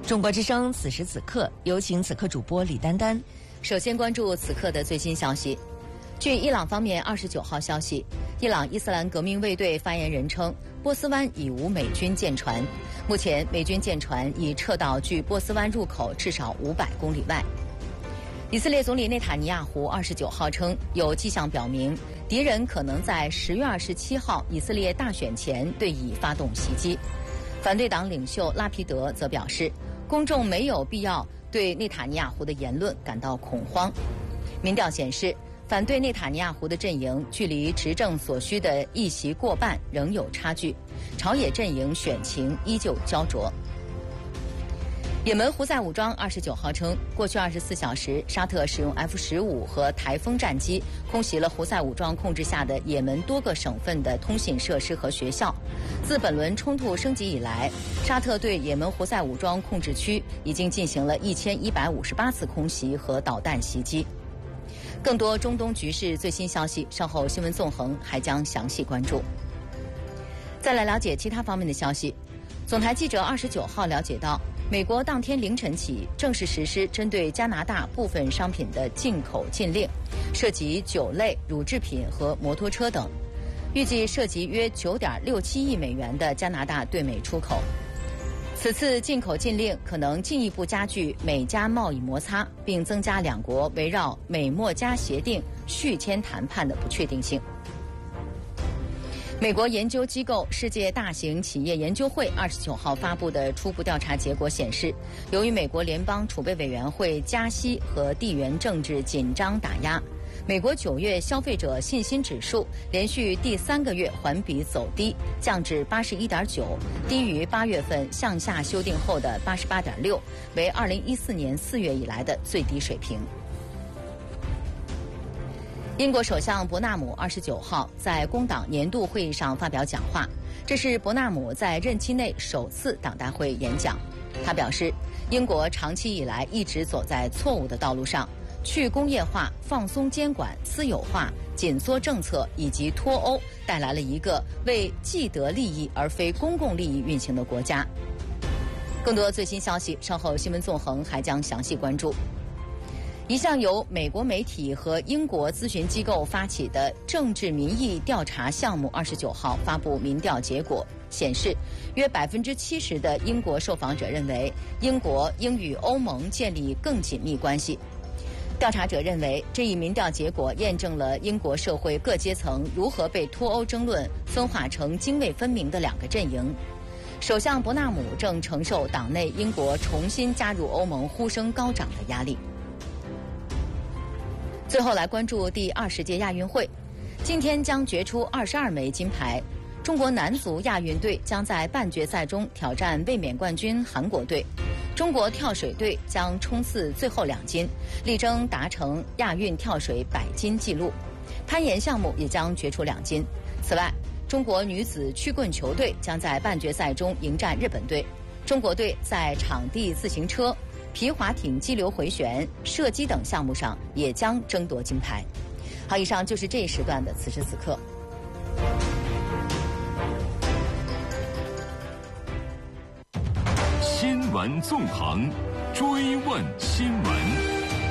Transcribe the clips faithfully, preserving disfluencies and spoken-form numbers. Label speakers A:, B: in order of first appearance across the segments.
A: 中国之声此时此刻，有请此刻主播李丹丹。
B: 首先关注此刻的最新消息。据伊朗方面二十九号消息，伊朗伊斯兰革命卫队发言人称，波斯湾已无美军舰船，目前美军舰船已撤到距波斯湾入口至少五百公里外。以色列总理内塔尼亚胡二十九号称，有迹象表明敌人可能在十月二十七号以色列大选前对以发动袭击。反对党领袖拉皮德则表示，公众没有必要对内塔尼亚胡的言论感到恐慌。民调显示，反对内塔尼亚胡的阵营距离执政所需的一席过半仍有差距，朝野阵营选情依旧焦灼。也门胡塞武装二十九号称，过去二十四小时，沙特使用 F 十五和台风战机空袭了胡塞武装控制下的也门多个省份的通信设施和学校。自本轮冲突升级以来，沙特对也门胡塞武装控制区已经进行了一千一百五十八次空袭和导弹袭击。更多中东局势最新消息，稍后新闻纵横还将详细关注。再来了解其他方面的消息。总台记者二十九号了解到，美国当天凌晨起正式实施针对加拿大部分商品的进口禁令，涉及酒类、乳制品和摩托车等，预计涉及约九点六七亿美元的加拿大对美出口。此次进口禁令可能进一步加剧美加贸易摩擦，并增加两国围绕美墨加协定续签谈判的不确定性。美国研究机构世界大型企业研究会二十九号发布的初步调查结果显示，由于美国联邦储备委员会加息和地缘政治紧张打压，美国九月消费者信心指数连续第三个月环比走低，降至八十一点九，低于八月份向下修订后的八十八点六，为二零一四年四月以来的最低水平。英国首相伯纳姆二十九号在工党年度会议上发表讲话，这是伯纳姆在任期内首次党大会演讲。他表示，英国长期以来一直走在错误的道路上，去工业化、放松监管、私有化、紧缩政策以及脱欧带来了一个为既得利益而非公共利益运行的国家。更多最新消息，稍后新闻纵横还将详细关注。一项由美国媒体和英国咨询机构发起的政治民意调查项目二十九号发布民调结果，显示约百分之七十的英国受访者认为英国应与欧盟建立更紧密关系。调查者认为，这一民调结果验证了英国社会各阶层如何被脱欧争论分化成泾渭分明的两个阵营。首相伯纳姆正承受党内英国重新加入欧盟呼声高涨的压力。最后来关注第二十届亚运会，今天将决出二十二枚金牌。中国男足亚运队将在半决赛中挑战卫冕冠军韩国队，中国跳水队将冲刺最后两金，力争达成亚运跳水百金纪录。攀岩项目也将决出两金。此外，中国女子曲棍球队将在半决赛中迎战日本队，中国队在场地自行车、皮划艇激流回旋、射击等项目上也将争夺金牌。好，以上就是这一时段的此时此刻。
C: 新闻纵横，追问新闻。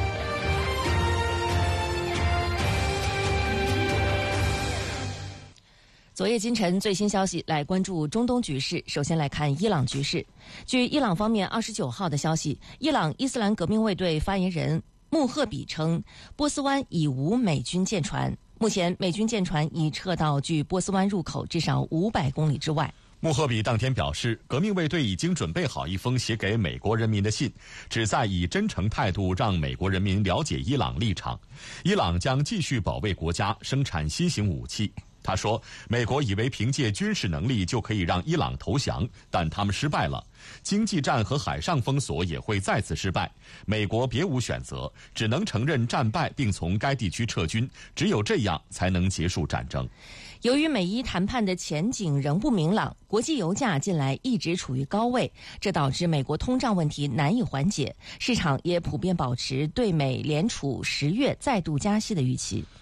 A: 昨夜今晨最新消息，来关注中东局势。首先来看伊朗局势。据伊朗方面二十九号的消息，伊朗伊斯兰革命卫队发言人穆赫比称，波斯湾已无美军舰船，目前美军舰船已撤到距波斯湾入口至少五百公里之外。
D: 穆赫比当天表示，革命卫队已经准备好一封写给美国人民的信，旨在以真诚态度让美国人民了解伊朗立场。伊朗将继续保卫国家，生产新型武器。他说，美国以为凭借军事能力就可以让伊朗投降，但他们失败了。经济战和海上封锁也会再次失败，美国别无选择，只能承认战败并从该地区撤军，只有这样才能结束战争。
A: 由于美伊谈判的前景仍不明朗，国际油价近来一直处于高位，这导致美国通胀问题难以缓解，市场也普遍保持对美联储十月再度加息的预期。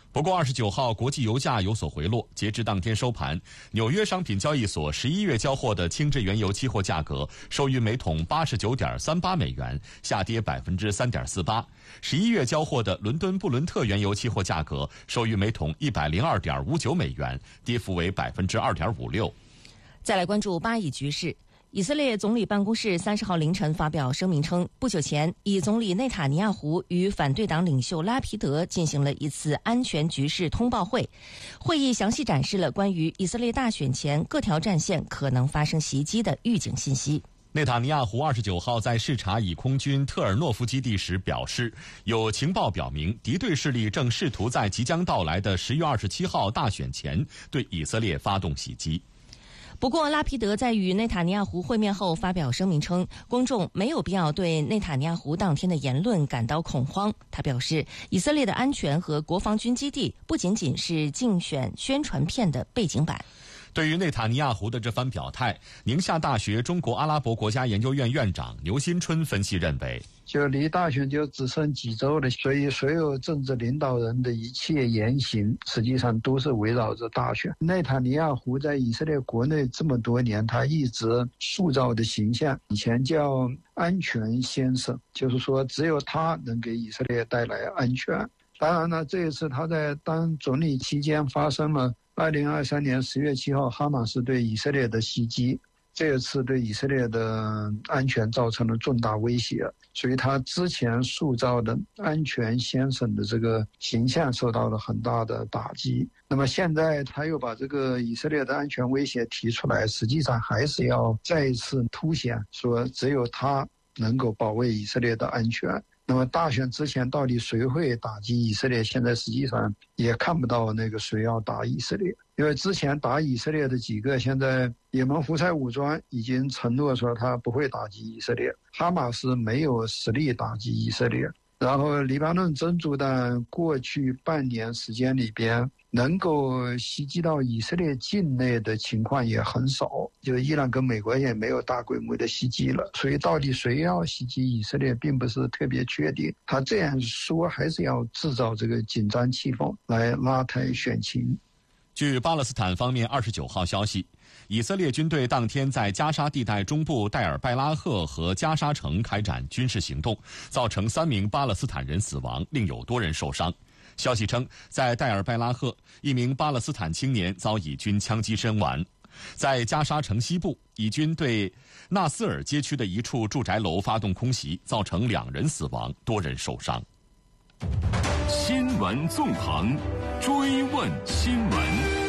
D: 不过，二十九号国际油价有所回落。截至当天收盘，纽约商品交易所十一月交货的轻质原油期货价格收于每桶八十九点三八美元，下跌百分之三点四八。十一月交货的伦敦布伦特原油期货价格收于每桶一百零二点五九美元，跌幅为百分之二点五六。
A: 再来关注巴以局势。以色列总理办公室三十号凌晨发表声明称，不久前以总理内塔尼亚胡与反对党领袖拉皮德进行了一次安全局势通报会，会议详细展示了关于以色列大选前各条战线可能发生袭击的预警信息。
D: 内塔尼亚胡二十九号在视察以空军特尔诺夫基地时表示，有情报表明敌对势力正试图在即将到来的十月二十七号大选前对以色列发动袭击。
A: 不过，拉皮德在与内塔尼亚胡会面后发表声明称，公众没有必要对内塔尼亚胡当天的言论感到恐慌。他表示，以色列的安全和国防军基地不仅仅是竞选宣传片的背景板。
D: 对于内塔尼亚胡的这番表态，宁夏大学中国阿拉伯国家研究院院长牛新春分析认为，
E: 就离大选就只剩几周了，所以所有政治领导人的一切言行实际上都是围绕着大选。内塔尼亚胡在以色列国内这么多年，他一直塑造的形象，以前叫安全先生，就是说只有他能给以色列带来安全。当然了，这一次他在当总理期间发生了二零二三年十月七号哈马斯对以色列的袭击，这一次对以色列的安全造成了重大威胁，所以他之前塑造的安全先生的这个形象受到了很大的打击。那么现在他又把这个以色列的安全威胁提出来，实际上还是要再一次凸显说只有他能够保卫以色列的安全。那么大选之前到底谁会打击以色列，现在实际上也看不到那个谁要打以色列，因为之前打以色列的几个，现在也门胡塞武装已经承诺说他不会打击以色列，哈马斯没有实力打击以色列，然后黎巴嫩真主党过去半年时间里边能够袭击到以色列境内的情况也很少，就伊朗跟美国也没有大规模的袭击了，所以到底谁要袭击以色列并不是特别确定。他这样说还是要制造这个紧张气氛来拉抬选情。
D: 据巴勒斯坦方面二十九号消息，以色列军队当天在加沙地带中部戴尔拜拉赫和加沙城开展军事行动，造成三名巴勒斯坦人死亡，另有多人受伤。消息称，在戴尔拜拉赫，一名巴勒斯坦青年遭以军枪击身亡。在加沙城西部，以军对纳斯尔街区的一处住宅楼发动空袭，造成两人死亡，多人受伤。
C: 新闻纵横，追问新闻。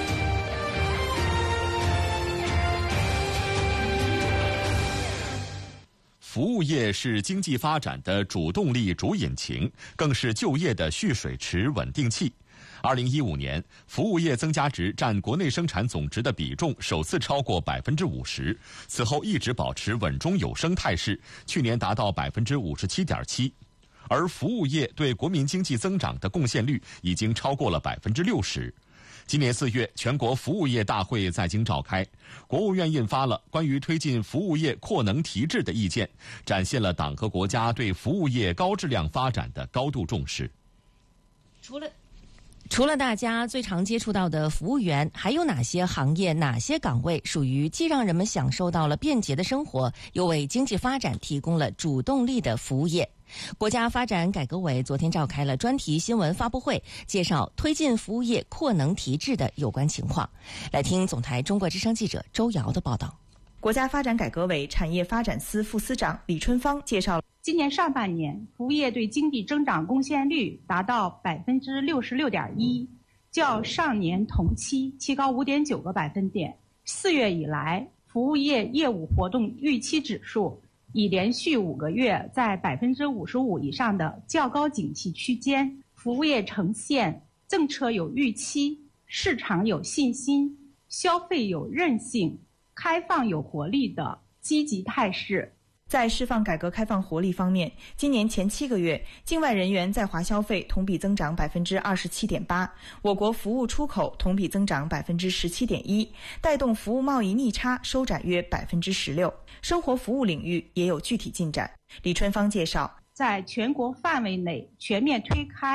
D: 服务业是经济发展的主动力、主引擎，更是就业的蓄水池、稳定器。二零一五年，服务业增加值占国内生产总值的比重首次超过百分之五十，此后一直保持稳中有升态势，去年达到百分之五十七点七。而服务业对国民经济增长的贡献率已经超过了百分之六十。今年四月，全国服务业大会在京召开，国务院印发了关于推进服务业扩能提质的意见，展现了党和国家对服务业高质量发展的高度重视。
A: 除了除了大家最常接触到的服务员，还有哪些行业、哪些岗位属于既让人们享受到了便捷的生活，又为经济发展提供了主动力的服务业？国家发展改革委昨天召开了专题新闻发布会，介绍推进服务业扩能提质的有关情况。来听总台中国之声记者周瑶的报道。
F: 国家发展改革委产业发展司副司长李春芳介绍，
G: 今年上半年，服务业对经济增长贡献率达到百分之六十六点一，较上年同期提高五点九个百分点。四月以来，服务业业务活动预期指数已连续五个月在百分之五十五以上的较高景气区间，服务业呈现政策有预期、市场有信心、消费有韧性、开放有活力的积极态势。
F: 在释放改革开放活力方面，今年前七个月，境外人员在华消费同比增长百分之二十七点八，我国服务出口同比增长百分之十七点一，带动服务贸易逆差收窄约百分之十六。生活服务领域也有具体进展。李春芳介绍，
G: 在全国范围内全面推开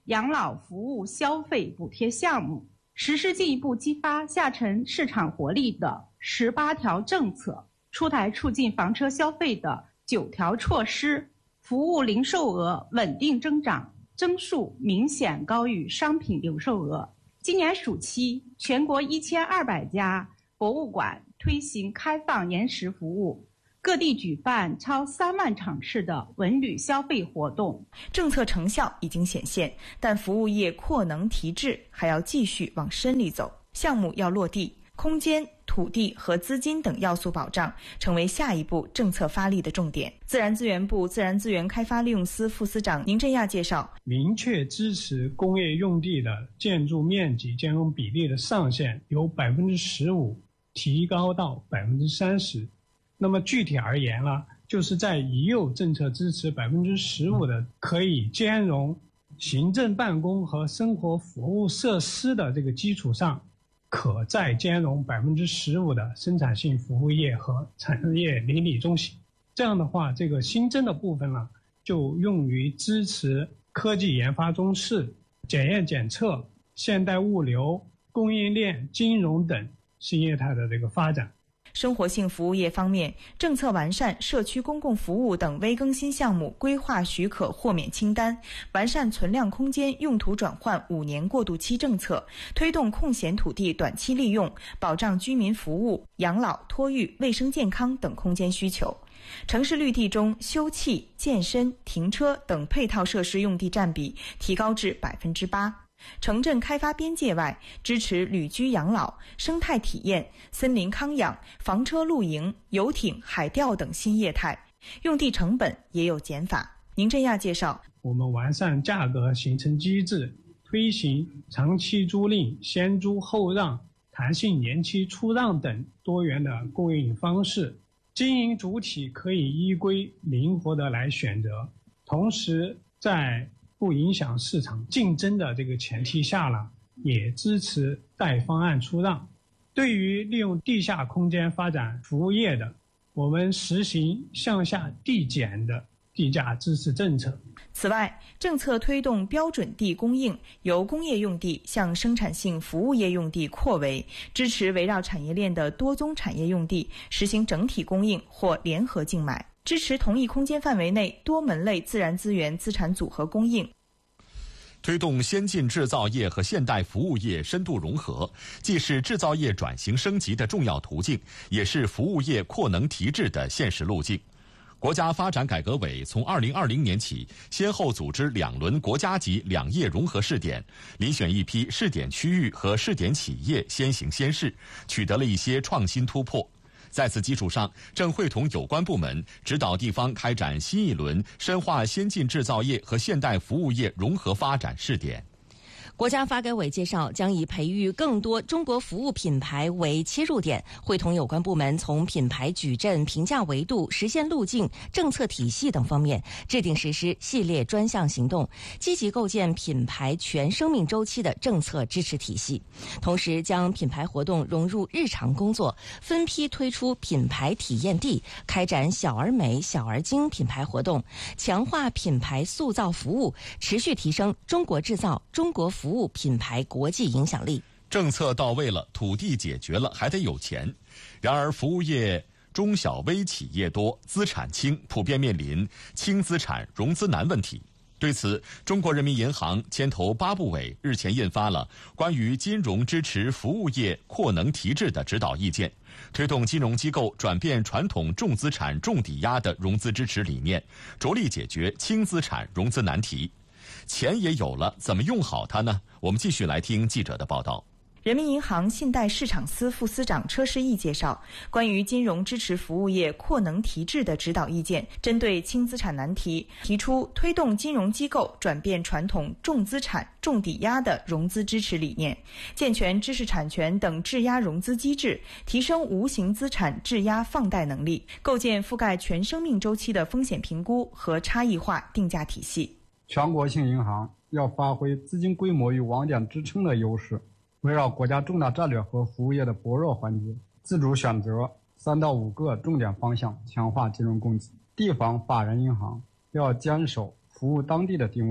G: 养老服务消费补贴项目，实施进一步激发下沉市场活力的十八条政策，出台促进房车消费的九条措施，服务零售额稳定增长，增速明显高于商品零售额。今年暑期，全国一千二百家博物馆推行开放延时服务，各地举办超三万场次的文旅消费活动。
F: 政策成效已经显现，但服务业扩能提质还要继续往深里走，项目要落地，空间、土地和资金等要素保障成为下一步政策发力的重点。自然资源部自然资源开发利用司副司长宁振亚介绍，
H: 明确支持工业用地的建筑面积兼容比例的上限由百分之十五提高到百分之三十。那么具体而言呢，就是在已有政策支持百分之十五的可以兼容行政办公和生活服务设施的这个基础上，可再兼容百分之十五的生产性服务业和产业邻里中心。这样的话，这个新增的部分呢，就用于支持科技研发中试、检验检测、现代物流、供应链、金融等新业态的这个发展。
F: 生活性服务业方面，政策完善社区公共服务等微更新项目规划许可豁免清单，完善存量空间用途转换五年过渡期政策，推动空闲土地短期利用，保障居民服务、养老、托育、卫生健康等空间需求。城市绿地中，休憩、健身、停车等配套设施用地占比提高至百分之八。城镇开发边界外，支持旅居养老、生态体验、森林康养、房车露营、游艇、海钓等新业态，用地成本也有减法。宁振亚介绍，
H: 我们完善价格形成机制，推行长期租赁、先租后让、弹性年期出让等多元的供应方式，经营主体可以依规灵活的来选择，同时在不影响市场竞争的这个前提下呢，也支持带方案出让。对于利用地下空间发展服务业的，我们实行向下递减的地价支持政策。
F: 此外，政策推动标准地供应由工业用地向生产性服务业用地扩围，支持围绕产业链的多宗产业用地实行整体供应或联合竞买，支持同一空间范围内多门类自然资源资产组合供应。
D: 推动先进制造业和现代服务业深度融合，既是制造业转型升级的重要途径，也是服务业扩能提质的现实路径。国家发展改革委从二零二零年起，先后组织两轮国家级两业融合试点，遴选一批试点区域和试点企业先行先试，取得了一些创新突破。在此基础上，正会同有关部门指导地方开展新一轮深化先进制造业和现代服务业融合发展试点。
A: 国家发改委介绍，将以培育更多中国服务品牌为切入点，会同有关部门从品牌矩阵、评价维度、实现路径、政策体系等方面制定实施系列专项行动，积极构建品牌全生命周期的政策支持体系。同时，将品牌活动融入日常工作，分批推出品牌体验地，开展小而美、小而精品牌活动，强化品牌塑造服务，持续提升中国制造、中国服务服务品牌国际影响力。
D: 政策到位了，土地解决了，还得有钱。然而，服务业中小微企业多，资产轻，普遍面临轻资产融资难问题。对此，中国人民银行牵头八部委日前印发了关于金融支持服务业扩能提质的指导意见，推动金融机构转变传统重资产重抵押的融资支持理念，着力解决轻资产融资难题。钱也有了，怎么用好它呢？我们继续来听记者的报道。
F: 人民银行信贷市场司副司长车世义介绍，关于金融支持服务业扩能提质的指导意见，针对轻资产难题，提出推动金融机构转变传统重资产重抵押的融资支持理念，健全知识产权等质押融资机制，提升无形资产质押放贷能力，构建覆盖全生命周期的风险评估和差异化定价体系。
I: 全国性银行要发挥资金规模与网点支撑的优势，围绕国家重大战略和服务业的薄弱环节，自主选择三到五个重点方向，强化金融供给。地方法人银行要坚守服务当地的定位，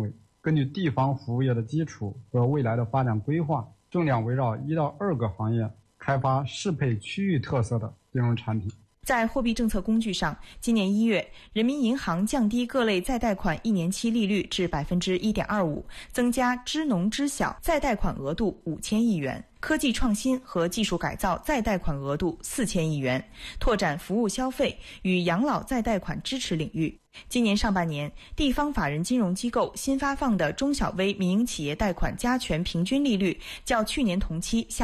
I: 根据地方服务业的基础和未来的发展规划，重点围绕一到二个行业开发适配区域特色的金融产品。
F: 在货币政策工具上，今年一月，人民银行降低各类再贷款一年期利率至百分之一点二五，增加支农支小再贷款额度五千亿元，科技创新和技术改造再贷款额度四千亿元，拓展服务消费与养老再贷款支持领域。今年上半年，地方法人金融机构新发放的中小微民营企业贷款加权平均利率较去年同期下